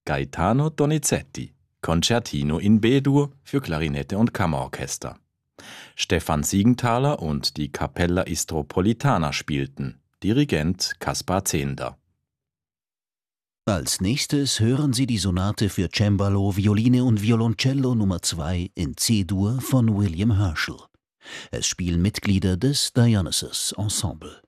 Gaetano Donizetti, Concertino in B-Dur für Klarinette und Kammerorchester. Stefan Siegenthaler und die Capella Istropolitana spielten, Dirigent Kaspar Zehnder. Als nächstes hören Sie die Sonate für Cembalo, Violine und Violoncello Nummer 2 in C-Dur von William Herschel. Es spielen Mitglieder des Dionysus Ensemble.